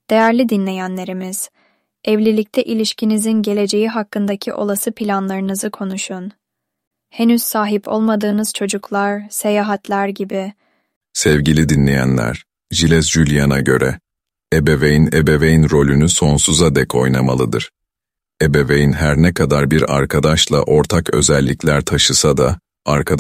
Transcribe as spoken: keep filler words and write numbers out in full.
Değerli dinleyenlerimiz, evlilikte ilişkinizin geleceği hakkındaki olası planlarınızı konuşun. Henüz sahip olmadığınız çocuklar, seyahatler gibi. Sevgili dinleyenler, Gilles Julian'a göre, ebeveyn ebeveyn rolünü sonsuza dek oynamalıdır. Ebeveyn her ne kadar bir arkadaşla ortak özellikler taşısa da, arkadaş